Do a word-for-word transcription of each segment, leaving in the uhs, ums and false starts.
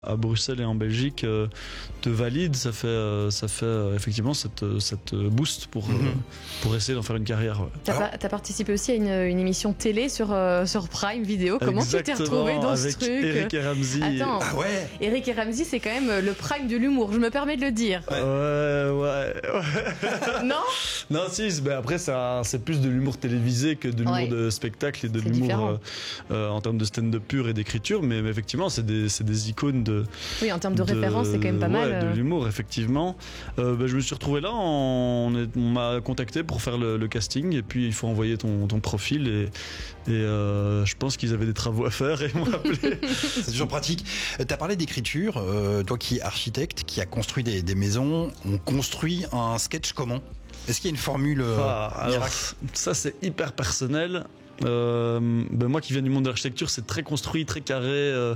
à Bruxelles et en Belgique euh, te valide, ça fait, euh, ça fait euh, effectivement cette, cette boost pour, mm-hmm. euh, pour essayer d'en faire une carrière. Ouais. Tu as pa- participé aussi à une, une émission télé sur, euh, sur Prime Vidéo. Comment Exactement, tu t'es retrouvé dans avec ce truc Eric et Ramzy. Attends, ah ouais. Eric et Ramzy, c'est quand même le Prime de l'humour, je me permets de le dire. Ouais, ouais. ouais. non Non, si, ben après, ça, c'est plus de l'humour télévisé que de l'humour ouais. de spectacle et de c'est l'humour euh, euh, en termes de stand-up pur et d'écriture, mais, mais effectivement, c'est des, c'est des icônes de. Oui, en termes de, de référence, c'est quand même pas ouais, mal. De l'humour, effectivement. Euh, ben, je me suis retrouvé là, on, est, on m'a contacté pour faire le, le casting, et puis il faut envoyer ton, ton profil, et, et euh, je pense qu'ils avaient des travaux à faire, et ils m'ont appelé. C'est toujours pratique. Tu as parlé d'écriture, euh, toi qui es architecte, qui a construit des, des maisons, on construit un sketch comment ? Est-ce qu'il y a une formule ah, alors, ça, c'est hyper personnel. Euh, ben moi qui viens du monde de l'architecture, c'est très construit, très carré. Euh,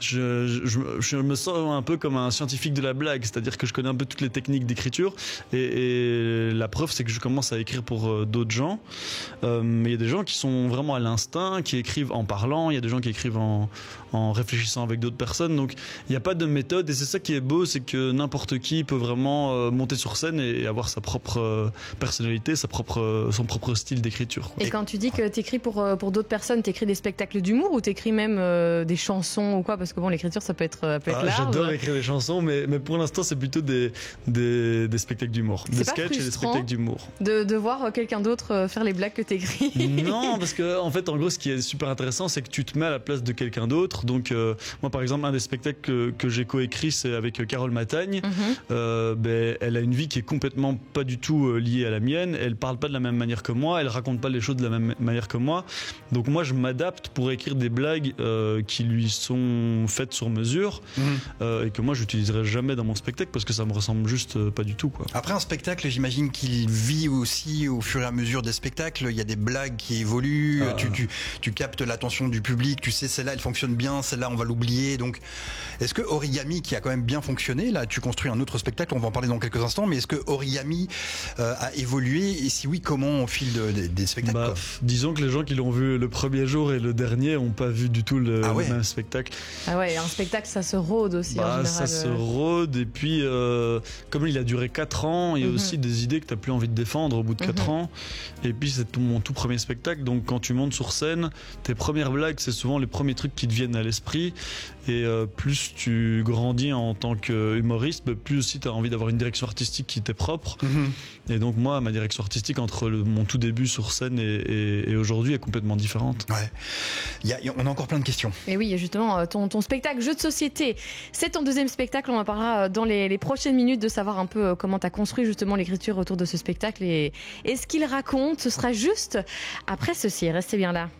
je, je, je me sens un peu comme un scientifique de la blague, c'est-à-dire que je connais un peu toutes les techniques d'écriture. Et, et la preuve, c'est que je commence à écrire pour euh, d'autres gens. Euh, mais il y a des gens qui sont vraiment à l'instinct, qui écrivent en parlant. Il y a des gens qui écrivent en, en réfléchissant avec d'autres personnes. Donc il n'y a pas de méthode. Et c'est ça qui est beau, c'est que n'importe qui peut vraiment euh, monter sur scène et avoir sa propre euh, personnalité, sa propre, son propre style d'écriture. Et quand tu dis que tu écris pour Pour, pour d'autres personnes, t'écris des spectacles d'humour ou t'écris même euh, des chansons ou quoi? Parce que bon, l'écriture, ça peut être, euh, peut être ah, large. J'adore écrire des chansons, mais, mais pour l'instant, c'est plutôt des, des, des spectacles d'humour. Des sketchs et des spectacles d'humour. De, de voir quelqu'un d'autre faire les blagues que t'écris. Non, parce que, en fait, en gros, ce qui est super intéressant, c'est que tu te mets à la place de quelqu'un d'autre. Donc, euh, moi, par exemple, un des spectacles que, que j'ai coécrit, c'est avec Carole Matagne. Mm-hmm. Euh, ben, elle a une vie qui est complètement pas du tout liée à la mienne. Elle parle pas de la même manière que moi. Elle raconte pas les choses de la même manière que moi. Donc moi je m'adapte pour écrire des blagues euh, qui lui sont faites sur mesure mmh. euh, et que moi j'utiliserai jamais dans mon spectacle parce que ça me ressemble juste euh, pas du tout quoi. Après un spectacle, j'imagine qu'il vit aussi au fur et à mesure des spectacles. Il y a des blagues qui évoluent, ah. tu, tu, tu captes l'attention du public, tu sais celle-là elle fonctionne bien, celle-là on va l'oublier. Donc est-ce que Origami qui a quand même bien fonctionné, là tu construis un autre spectacle, on va en parler dans quelques instants, mais est-ce que Origami euh, a évolué et si oui comment au fil de, de, des spectacles bah, quoi disons que les gens qui l'ont vu le premier jour et le dernier n'ont pas vu du tout le, ah ouais. le même spectacle. Ah ouais, un spectacle ça se rôde aussi bah, en général. Ça se rôde et puis euh, comme il a duré quatre ans, il y a mm-hmm. aussi des idées que tu n'as plus envie de défendre au bout de quatre mm-hmm. ans et puis c'est tout, mon tout premier spectacle donc quand tu montes sur scène, tes premières blagues c'est souvent les premiers trucs qui te viennent à l'esprit et euh, plus tu grandis en tant qu'humoriste, bah, plus aussi tu as envie d'avoir une direction artistique qui t'est propre mm-hmm. et donc moi ma direction artistique entre le, mon tout début sur scène et, et, et aujourd'hui est complètement différente. Ouais. Il y a, on a encore plein de questions. Et oui, justement, ton, ton spectacle Jeu de société, c'est ton deuxième spectacle. On en parlera dans les, les prochaines minutes de savoir un peu comment tu as construit justement l'écriture autour de ce spectacle et, et ce qu'il raconte. Ce sera juste après ceci. Restez bien là.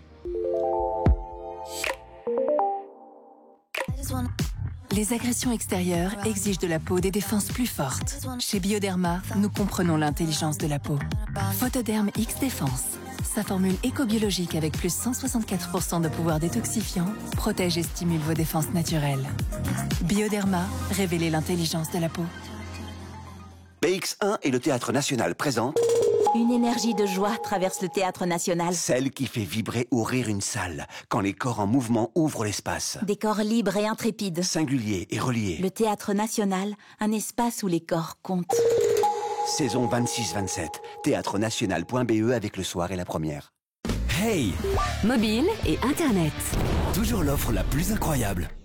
Les agressions extérieures exigent de la peau des défenses plus fortes. Chez Bioderma, nous comprenons l'intelligence de la peau. Photoderm X Défense. Sa formule éco-biologique avec plus cent soixante-quatre pour cent de pouvoir détoxifiant protège et stimule vos défenses naturelles. Bioderma, révélez l'intelligence de la peau. B X un et le Théâtre National présentent une énergie de joie traverse le Théâtre National. Celle qui fait vibrer ou rire une salle, quand les corps en mouvement ouvrent l'espace. Des corps libres et intrépides. Singuliers et reliés. Le Théâtre National, un espace où les corps comptent. Saison vingt-six vingt-sept, théâtre national point b e avec le soir et la première. Hey! Mobile et Internet. Toujours l'offre la plus incroyable.